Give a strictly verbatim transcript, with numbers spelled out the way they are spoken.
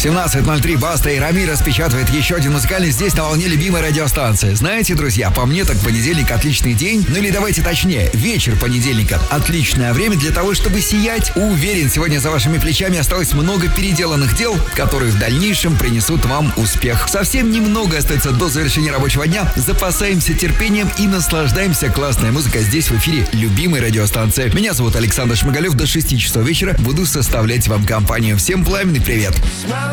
семнадцать ноль три Баста и Рами распечатывает еще один музыкальный здесь на волне любимой радиостанции. Знаете, друзья, по мне так понедельник отличный день. Ну или давайте точнее, вечер понедельника. Отличное время для того, чтобы сиять. Уверен, сегодня за вашими плечами осталось много переделанных дел, которые в дальнейшем принесут вам успех. Совсем немного остается до завершения рабочего дня. Запасаемся терпением и наслаждаемся классной музыкой здесь в эфире любимой радиостанции. Меня зовут Александр Шмыгалев. До шести часов вечера буду составлять вам компанию. Всем пламенный привет!